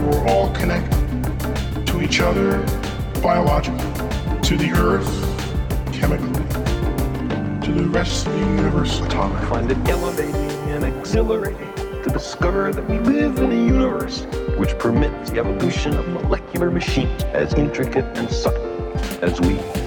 we're all connected to each other biologically, to the earth chemically, to the rest of the universe atomically. I find it elevating and exhilarating to discover that we live in a universe which permits the evolution of molecular machines as intricate and subtle as we.